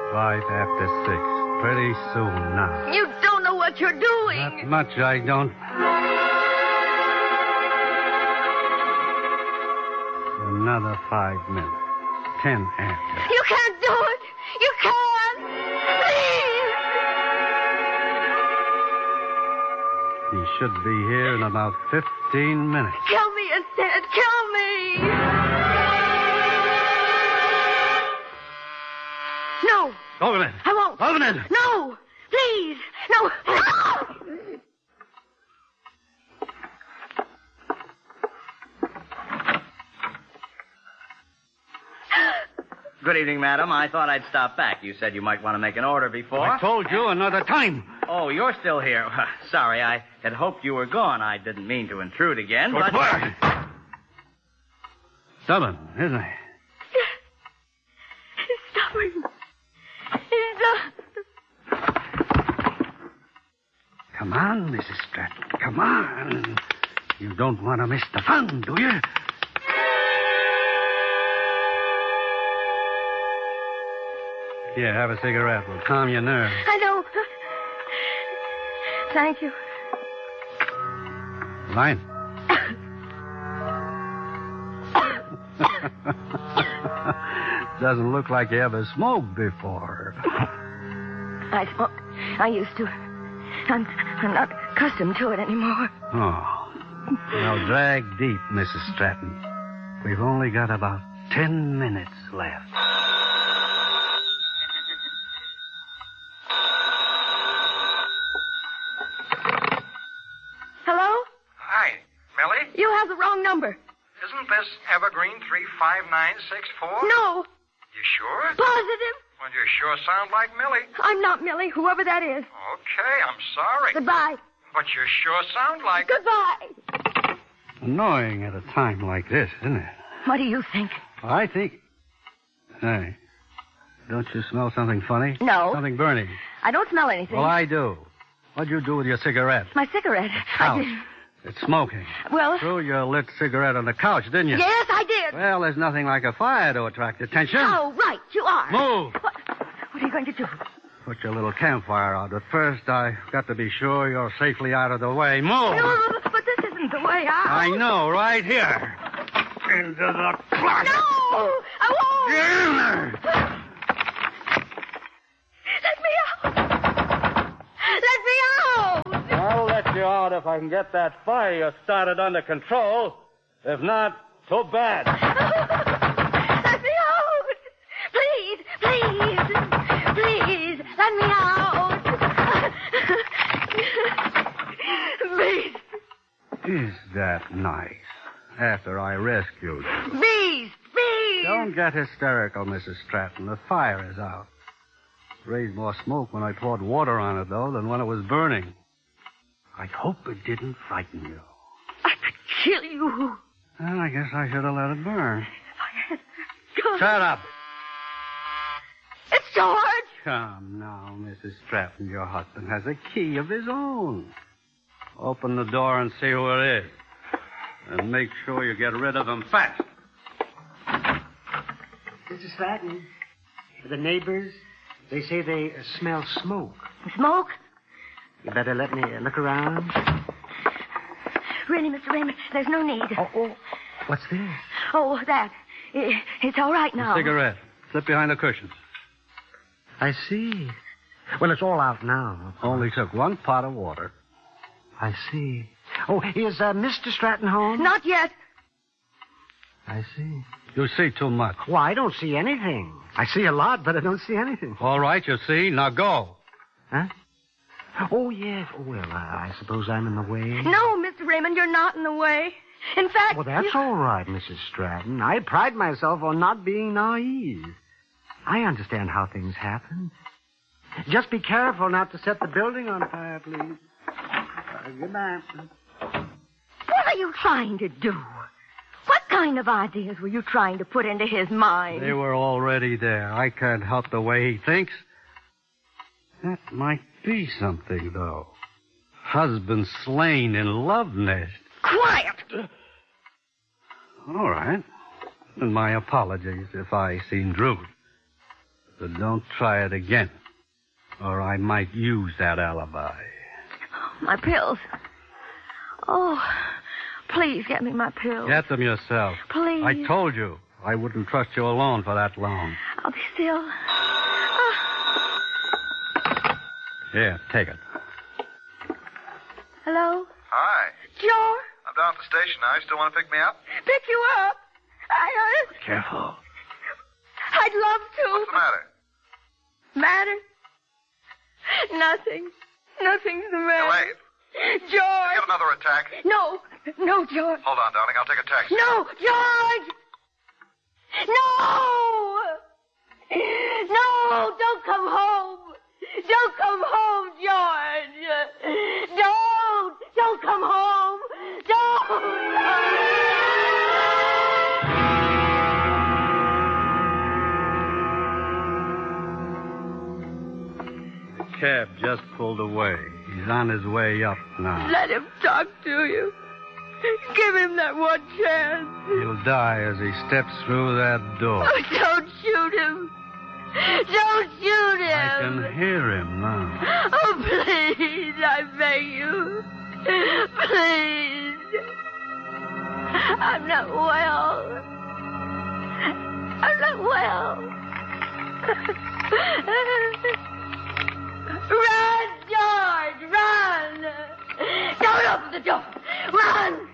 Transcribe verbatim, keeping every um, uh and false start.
Five after six. Pretty soon now. You don't know what you're doing. Not much, I don't. Another five minutes. Ten after. You can't do it. You can't. Please. He should be here in about fifteen minutes. Kill me instead. Kill me. No. Open it. I won't. Open it. No. Please. No. Good evening, madam. I thought I'd stop back. You said you might want to make an order before. I told you another time. Oh, you're still here. Sorry, I had hoped you were gone. I didn't mean to intrude again, Good but... work. Stubborn, isn't he? He's stubborn. He's uh... Come on, Missus Stratton. Come on. You don't want to miss the fun, do you? Here, have a cigarette. Will calm your nerves. I know. Thank you. Fine. Doesn't look like you ever smoked before. I smoke. I used to. I'm, I'm not accustomed to it anymore. Oh. Well, drag deep, Missus Stratton. We've only got about ten minutes left. Hello? Hi, Millie? You have the wrong number. Isn't this Evergreen three five nine six four? No. You sure? Positive. Well, you sure sound like Millie. I'm not Millie, whoever that is. Okay, I'm sorry. Goodbye. But you sure sound like... Goodbye. Annoying at a time like this, isn't it? What do you think? I think... Hey, don't you smell something funny? No. Something burning? I don't smell anything. Well, I do. What'd you do with your cigarette? My cigarette. Couch. I did... It's smoking. Well... Threw your lit cigarette on the couch, didn't you? Yes, I did. Well, there's nothing like a fire to attract attention. Oh, right, you are. Move. What, what are you going to do? Put your little campfire out. But first, I've got to be sure you're safely out of the way. Move. No, but this isn't the way out. I know, right here. Into the closet. No, I won't. Get in there. Let me out. Let me out. I'll let you out if I can get that fire you started under control. If not, too bad. Let me out. Please, please, please, let me out. Please. Is that nice? After I rescued you. Please, please. Don't get hysterical, Missus Stratton. The fire is out. Raised more smoke when I poured water on it, though, than when it was burning. I hope it didn't frighten you. I could kill you. Well, I guess I should have let it burn. If I had gun. Shut up. It's George. Come now, Missus Stratton. Your husband has a key of his own. Open the door and see who it is. And make sure you get rid of him fast. Missus Stratton, the neighbors, they say they uh, smell smoke. Smoke? You better let me uh, look around. Really, Mister Raymond, there's no need. Oh, oh, what's this? Oh, that. I- It's all right now. A cigarette. Slip behind the cushions. I see. Well, it's all out now. Only took one pot of water. I see. Oh, is uh, Mister Stratton home? Not yet. I see. You see too much. Well, I don't see anything. I see a lot, but I don't see anything. All right, you see. Now go. Huh? Oh, yes. Oh, well, uh, I suppose I'm in the way. No, Mister Raymond, you're not in the way. In fact... Well, that's you... all right, Missus Stratton. I pride myself on not being naive. I understand how things happen. Just be careful not to set the building on fire, please. Uh, goodbye. What are you trying to do? What kind of ideas were you trying to put into his mind? They were already there. I can't help the way he thinks. That might be something, though. Husband slain in love nest. Quiet! All right. And my apologies if I seemed rude. So don't try it again, or I might use that alibi. My pills. Oh, please get me my pills. Get them yourself. Please. I told you I wouldn't trust you alone for that long. I'll be still. Oh. Here, take it. Hello? Hi. George? I'm down at the station now. You still want to pick me up? Pick you up. I, I... Careful. I'd love to. What's the matter? Matter? Nothing. Nothing's the matter. You're late. George. Get another attack. No. No, George. Hold on, darling. I'll take a taxi. No, George! No! No, don't come home. Don't come home, George. Don't. Don't come home. Don't. The cab just pulled away. He's on his way up now. Let him talk to you. Give him that one chance. He'll die as he steps through that door. Oh, don't shoot him. Don't shoot him. I can hear him now. Oh, please, I beg you. Please. I'm not well. I'm not well. Run, George, run. Don't open the door. Run.